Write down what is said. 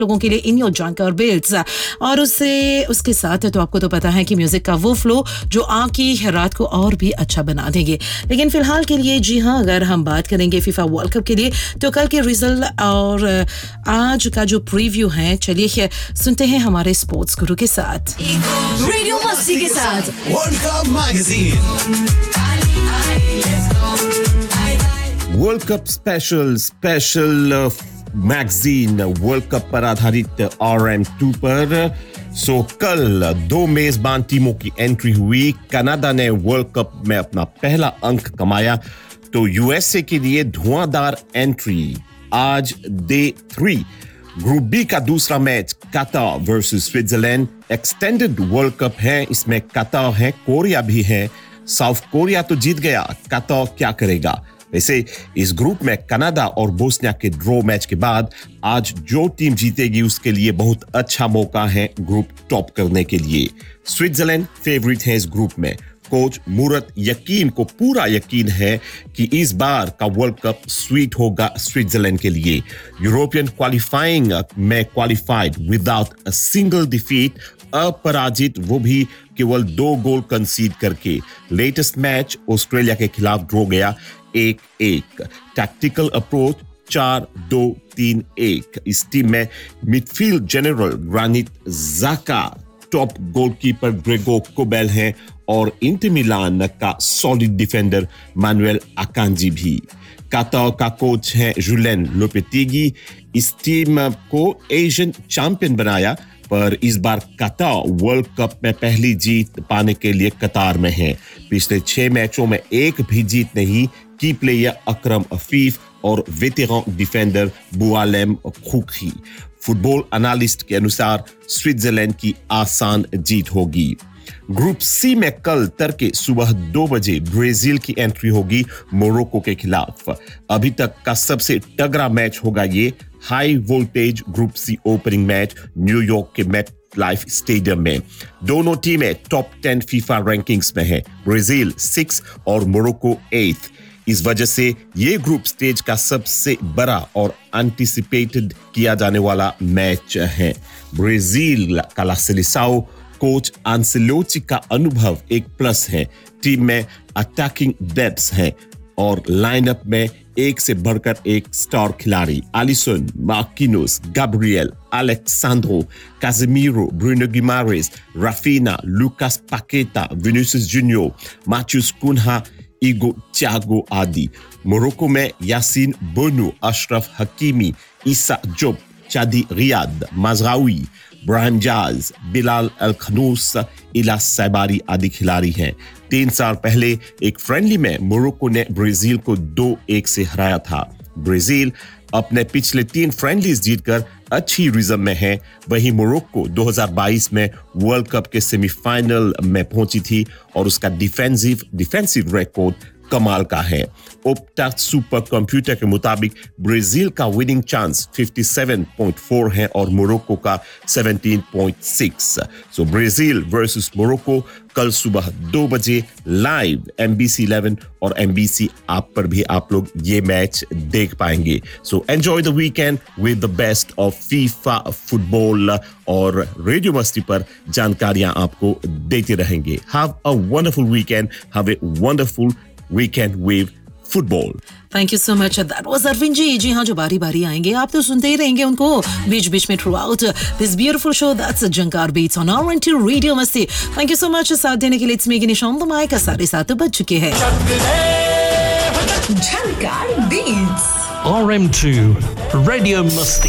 लोगों के लिए इन योर जानकार बिट्स। और उसके साथ तो आपको तो पता है कि म्यूजिक का वो फ्लो जो आपकी रात को और भी अच्छा बना देंगे। लेकिन फिलहाल के लिए जी हाँ, अगर हम बात करेंगे फीफा वर्ल्ड कप के लिए तो कल के रिजल्ट और आज का जो प्रीव्यू है, चलिए सुनते हैं हमारे स्पोर्ट्स गुरु के साथ, रेडियो मस्ती के साथ world cup magazine, world cup special magazine, world cup पर आधारित RM2 पर। सो कल 2 मेजबान टीमों की एंट्री हुई। कनाडा ने वर्ल्ड कप में अपना पहला अंक कमाया तो यूएसए के लिए धुआंधार एंट्री। आज डे 3 ग्रुप बी का दूसरा match Qatar versus Switzerland. Extended world cup है, इसमें कतर है, कोरिया भी है। साउथ कोरिया तो जीत गया, कतर क्या करेगा? वैसे इस ग्रुप में कनाडा और बोस्निया के ड्रॉ मैच के बाद आज जो टीम जीतेगी उसके लिए बहुत अच्छा मौका है ग्रुप टॉप करने के लिए। स्विट्जरलैंड फेवरेट है इस ग्रुप में। कोच मुरत यकीन को पूरा यकीन है कि इस बार का वर्ल्ड कप स्वीट होगा स्विट्जरलैंड के लिए। यूरोपियन क्वालिफाइंग में qualified without a single defeat, अपराजित, वो भी केवल 2 गोल कंसीड करके। लेटेस्ट मैच ऑस्ट्रेलिया के खिलाफ ड्रॉ गया 1-1। Tactical approach 4-2-3-1। इस टीम में मिडफील्ड जनरल ग्रानिट ज़ाका, टॉप गोलकीपर ग्रेगो कोबेल हैं और इंटर मिलान का सॉलिड डिफेंडर मानुएल अकांजी भी। कतर का कोच है जुलेन लोपेटेगी। इस टीम को एशियन चैंपियन बनाया, पर इस बार कतर वर्ल्ड कप में पहली जीत पाने के लिए कतार में है। पिछले 6 मैचों में एक भी जीत नहीं। की प्लेयर अकरम अफीफ और वेटेरन डिफेंडर बुआलेम खुखी। फुटबॉल एनालिस्ट के अनुसार स्विट्जरलैंड की आसान जीत होगी। ग्रुप सी में कल तड़के सुबह 2 बजे ब्राजील की एंट्री होगी मोरक्को के खिलाफ। अभी तक का सबसे तगड़ा मैच होगा ये। High voltage group C opening match New York के मेट लाइफ स्टेडियम में। दोनों टीमें टॉप 10 फीफा रैंकिंग्स में है। ब्राजील 6 और मोरक्को 8। इस वजह से ये ग्रुप स्टेज का सबसे बड़ा और एंटिसिपेटेड किया जाने वाला मैच है। ब्राजील का ला सेलेसाओ कोच आंसेलोटी का अनुभव एक प्लस है। टीम में अटैकिंग डेप्थ है और लाइनअप में एक से बढ़कर एक स्टार खिलाड़ी। आलिसन, मार्किनोस, Gabriel, अलेक्सांड्रो, काजेमीरो, Bruno गिमारेस, Raphinha, Lucas पाकेटा, Vinicius junior, माथ्यूस Cunha, इगो थियागो आदि। मोरक्को में यासीन बोनो, अशरफ हकीमी, ईसा जोब, चादी रियाद, मजरावी, ब्राहिम जाज, बिलाल अल खनूस, इलास सैबारी आदि खिलाड़ी हैं। 3 साल पहले एक फ्रेंडली में मोरक्को ने ब्राजील को 2-1 से हराया था। ब्राजील अपने पिछले 3 फ्रेंडलीज जीतकर अच्छी रिज़म में है। वहीं मोरक्को 2022 में वर्ल्ड कप के सेमीफाइनल में पहुंची थी और उसका डिफेंसिव रिकॉर्ड कमाल का है। ओप्टा सुपर कंप्यूटर के मुताबिक ब्राजील का विनिंग चांस 57.4 है और मोरक्को का 17.6। सो ब्राजील वर्सेस मोरक्को कल सुबह 2 बजे लाइव MBC 11 और MBC ऐप पर भी आप लोग ये मैच देख पाएंगे। So enjoy the weekend with the best of FIFA football और रेडियो मस्ती पर जानकारियां आपको देते रहेंगे। Have a wonderful weekend, have a wonderful weekend with football. Thank you so much. That was Arvind ji. जी हाँ, जो बारी बारी आएंगे आप तो सुनते ही रहेंगे उनको बीच बीच में through out this beautiful show that's Jhankar beats on RM2 radio मस्ती। थैंक यू सो मच साथ देने के लिए। इट्स मी निशान द माइक। 7:30 बज चुके हैं। जंकार बीट्स RM2 रेडियो मस्ती।